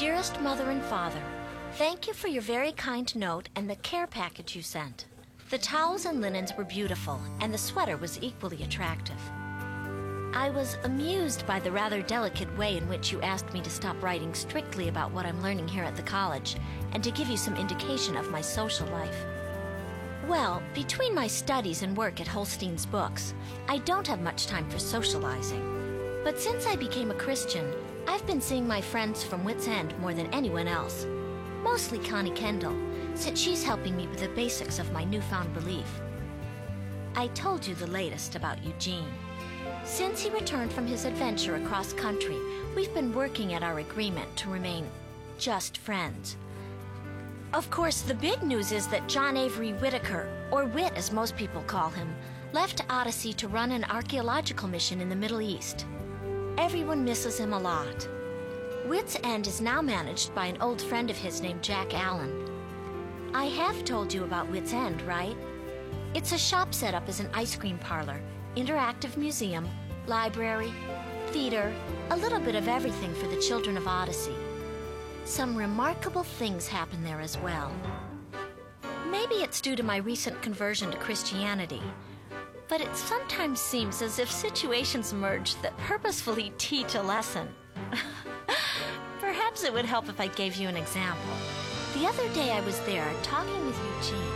Dearest Mother and Father, thank you for your very kind note and the care package you sent. The towels and linens were beautiful, and the sweater was equally attractive. I was amused by the rather delicate way in which you asked me to stop writing strictly about what I'm learning here at the college and to give you some indication of my social life. Well, between my studies and work at Holstein's Books, I don't have much time for socializing. But since I became a Christian, I've been seeing my friends from Wits End more than anyone else. Mostly Connie Kendall, since she's helping me with the basics of my newfound belief. I told you the latest about Eugene. Since he returned from his adventure across country, we've been working at our agreement to remain just friends. Of course, the big news is that John Avery Whitaker, or Whit as most people call him, left Odyssey to run an archaeological mission in the Middle East. Everyone misses him a lot. Wits End is now managed by an old friend of his named Jack Allen. I have told you about Wits End, right? It's a shop set up as an ice cream parlor, interactive museum, library, theater, a little bit of everything for the children of Odyssey. Some remarkable things happen there as well. Maybe it's due to my recent conversion to Christianity, but it sometimes seems as if situations emerge that purposefully teach a lesson. Perhaps it would help if I gave you an example. The other day I was there talking with Eugene.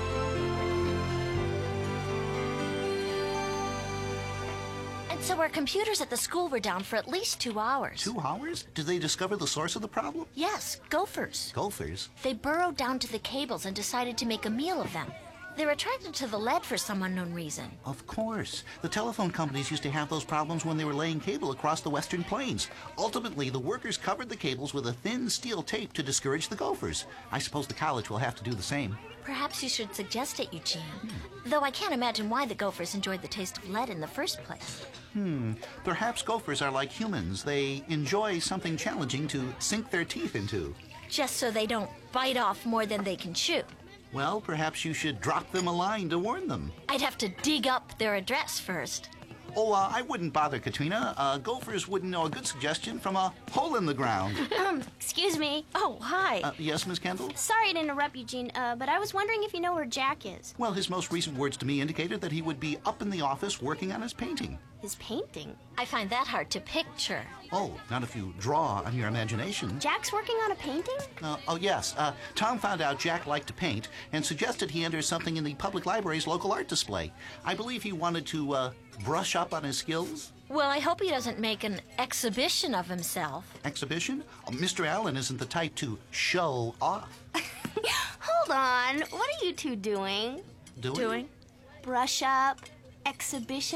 And so our computers at the school were down for at least 2 hours. 2 hours? Did they discover the source of the problem? Yes, gophers. Gophers? They burrowed down to the cables and decided to make a meal of them. They're attracted to the lead for some unknown reason. Of course. The telephone companies used to have those problems when they were laying cable across the Western Plains. Ultimately, the workers covered the cables with a thin steel tape to discourage the gophers. I suppose the college will have to do the same. Perhaps you should suggest it, Eugene. Though I can't imagine why the gophers enjoyed the taste of lead in the first place. Perhaps gophers are like humans. They enjoy something challenging to sink their teeth into. Just so they don't bite off more than they can chew. Well, perhaps you should drop them a line to warn them. I'd have to dig up their address first. Oh, I wouldn't bother, Katrina. Gophers wouldn't know a good suggestion from a hole in the ground. Excuse me. Oh, hi. Yes, Miss Kendall? Sorry to interrupt, Eugene, but I was wondering if you know where Jack is. Well, his most recent words to me indicated that he would be up in the office working on his painting. His painting? I find that hard to picture. Oh, not if you draw on your imagination. Jack's working on a painting? Yes. Tom found out Jack liked to paint and suggested he enter something in the public library's local art display. I believe he wanted to brush up on his skills. Well, I hope he doesn't make an exhibition of himself. Exhibition? Mr. Allen isn't the type to show off. Hold on. What are you two doing? Doing? Brush up, exhibition.